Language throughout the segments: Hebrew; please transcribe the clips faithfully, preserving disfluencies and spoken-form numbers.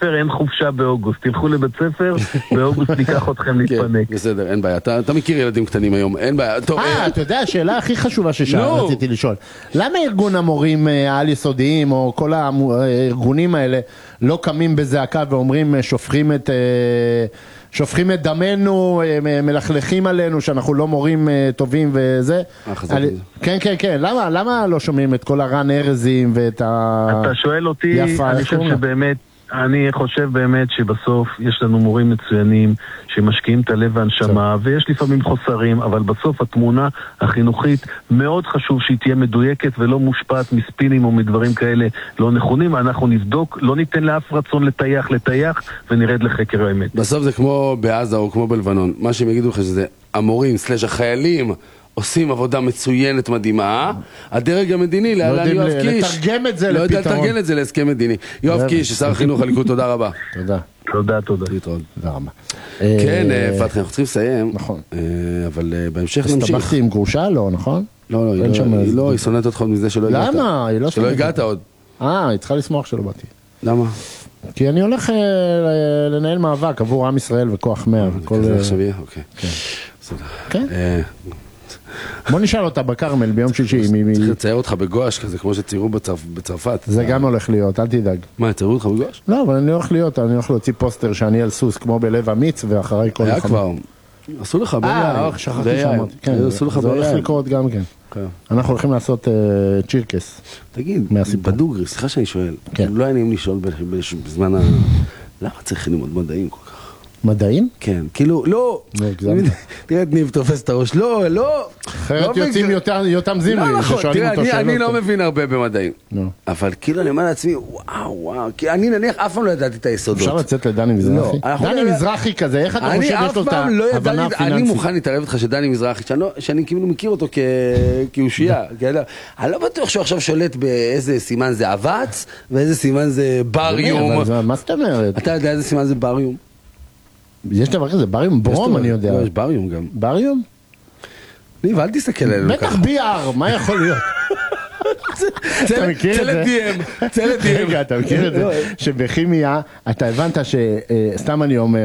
ספר, אין חופשה באוגוסט. תלכו לבית ספר, באוגוסט ניקח אתכם להתפנק. בסדר, אין בעיה. אתה מכיר ילדים קטנים היום, אין בעיה. אה, אתה יודע, השאלה הכי חשובה שרציתי לשאול. למה ארגון המורים העל יסודיים, או כל הארגונים האלה, לא קמים בזעקה ואומרים, שופכים את... שופכים את דמנו, מלכלכים עלינו, שאנחנו לא מורים טובים וזה. כן, כן, כן. למה, למה לא שומעים את כל הרן ארזים ואת ה... אתה שואל אותי, אני חושב שבאמת, אני חושב באמת שבסוף יש לנו מורים מצוינים שמשקיעים את הלב והנשמה, ויש לפעמים חוסרים, אבל בסוף התמונה החינוכית מאוד חשוב שהיא תהיה מדויקת ולא מושפעת מספינים או מדברים כאלה לא נכונים. אנחנו נבדוק, לא ניתן לאף רצון לטייח, לטייח ונרד לחקר האמת. בסוף זה כמו בעזה או כמו בלבנון. מה שהם יגידו לך שזה המורים סלש החיילים עושים עבודה מצוינת מדהימה, הדרג המדיני, להלן יואב קיש, לתרגם את זה לא יודע לתרגם את זה להסכם מדיני. יואב קיש, שר החינוך הליכוד, תודה רבה. תודה. תודה, תודה. תודה רבה. כן, פתחי, אנחנו צריכים לסיים. נכון. אבל בהמשך נמשיך. הסתבכתי עם גרושה, לא, נכון? לא, לא, היא שונאת אותך מזה שלא הגעת. למה? היא לא שלא הגעת עוד. אה, היא צריכה לשמוח שלא באתי. למה? כי אני הולך לנהל מאבק עבור עם ישראל וכוח מאה. כזה עכשיו יהיה? אוקיי. כן. בוא נשאל אותה בקרמל ביום שישי. צריך לצייר אותך בגואש כזה, כמו שציירו בצרפת. זה גם הולך להיות, אל תדאג. מה, ציירו אותך בגואש? לא, אבל אני הולך להיות, אני הולך להוציא פוסטר שאני על סוס, כמו בלב אמיץ, ואחריי כל היה כבר. עשו לך ביי. אה, שכחתי שאמרתי. כן, זה הולך לקרות גם כן. אנחנו הולכים לעשות צ'ירקס. תגיד, בדוגרי, סליחה שאני שואל. לא היה נעים לשאול בזמן ה... למה צריך ללמוד מדעים כל כך? מדעים? כן, כאילו, לא, תראה את ניב תופס את הראש, לא, לא. אחרת יוצאים יותם זימרי. לא נכון, תראה, אני לא מבין הרבה במדעים. אבל כאילו אני אומר לעצמי, וואו, וואו, כי אני נניח אף פעם לא ידעתי את היסודות. אפשר לצאת לדני מזרחי? דני מזרחי כזה, איך אתה חושב יש לו את ההבנה הפיננסית? אני מוכן להתערב איתך שדני מזרחי, שאני כאילו מכיר אותו כאושייה. אני לא בטוח שהוא עכשיו שולט באיזה סימן זה אבץ, ואיזה סימן זה בריום. מה זאת אומרת? אתה יודע איזה סימן זה בריום? יש דבר כזה, בריום ברום אני יודע. לא, יש בריום גם. בריום? ניב, אל תסתכל עלינו ככה. בטח בי אר, מה יכול להיות? אתה מכיר את זה? צלת די-אם, צלת די-אם. רגע, אתה מכיר את זה? שבכימיה, אתה הבנת שסתם אני אומר,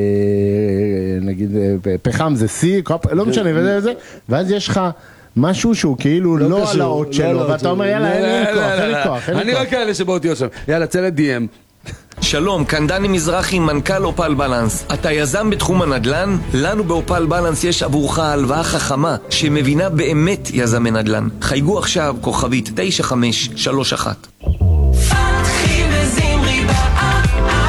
נגיד, פחם זה C, לא משנה, וזה וזה, ואז יש לך משהו שהוא כאילו לא על האות שלו, ואתה אומר, יאללה, אין לי כוח, אין לי כוח. אני רק כאלה שבאותיות שם. יאללה, צלת די-אם. שלום, כאן דני מזרחי, מנכ"ל אופל בלנס. אתה יזם בתחום הנדל"ן? לנו באופל בלנס יש עבורך הלוואה חכמה שמבינה באמת יזמי נדל"ן. חייגו עכשיו כוכבית תשע חמש שלוש אחת. פתחי וזמרי בעם,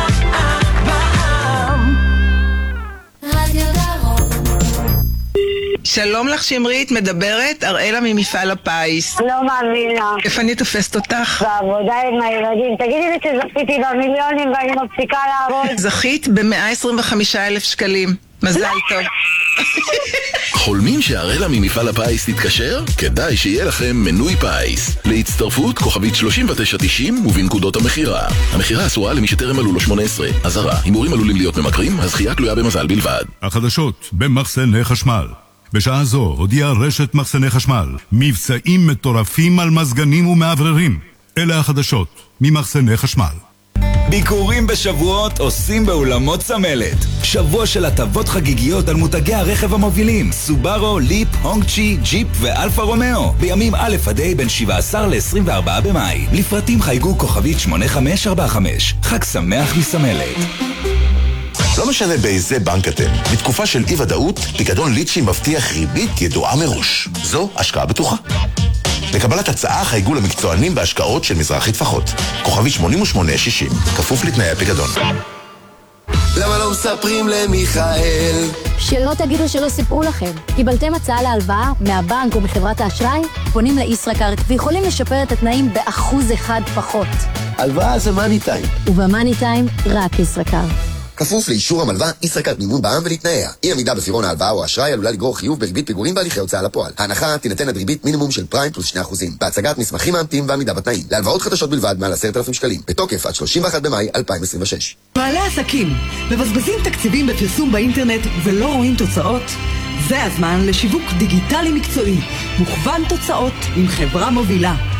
בעם. רדיו דרום. שלום לך שמרית, מדברת אראלה ממפעל הפיס. לא מאמינה. איפה אני תופסת אותך? בעבודה עם הילדים. תגידי לי שזכיתי במיליונים ואני מפסיקה לעבוד. זכית ב-מאה עשרים וחמישה אלף שקלים. מזל טוב. חולמים שהראלה ממפעל הפיס תתקשר? כדאי שיהיה לכם מנוי פיס. להצטרפות כוכבית שלושים ותשע תשעים ובנקודות המחירה. המחירה אסורה למי שטרם מלאו לו שמונה עשרה. אזהרה, הימורים עלולים להיות ממכרים, הזכייה תלויה במזל בלבד. החדשות במחסני חשמל. בשעה זו הודיעה רשת מחסני חשמל מבצעים מטורפים על מזגנים ומעבררים. אלה החדשות ממחסני חשמל. ביקורים בשבועות עושים באולמות צמלת. שבוע של הטבות חגיגיות על מותגי הרכב המובילים סובארו, ליפ, הונגצ'י, ג'יפ ואלפה רומאו בימים א' עד ה' בין שבעה עשר ל-עשרים וארבעה במאי. לפרטים חייגו כוכבית שמונה חמש ארבע חמש. חג שמח מסמלת. לא משנה באיזה בנק אתם, בתקופה של אי ודאות, פיקדון ליצ'י מבטיח ריבית ידועה מראש. זו השקעה בטוחה. לקבלת הצעה חייגו למקצוענים בהשקעות של מזרחי טפחות. כוכבי שמונים ושמונה שישים, כפוף לתנאי הפיקדון. למה לא מספרים למיכאל? שלא תגידו שלא סיפרו לכם. קיבלתם הצעה להלוואה מהבנק או מחברת האשראי? פונים לישראכרט ויכולים לשפר את התנאים באחוז אחד פחות. הלוואה זה מאני טיים. ובמאני טיים רק ישראכרט. כפוף לאישור המלווה, ישראכרט מימון בע"מ ולתנאיה. אי עמידה בפירעון ההלוואה או האשראי עלולה לגרור חיוב בריבית פיגורים בהליכי הוצאה לפועל. ההנחה תינתן עד ריבית מינימום של פריים פלוס שני אחוזים. בהצגת מסמכים מאמתים ועמידה בתנאים. להלוואות חדשות בלבד מעל עשרת אלפים שקלים. בתוקף עד שלושים ואחד במאי אלפיים עשרים ושש. בעלי עסקים, מבזבזים תקציבים בפרסום באינטרנט ולא רואים תוצאות? זה הזמן לשיווק דיגיטלי מקצועי. מוכוון תוצאות עם חברה מובילה.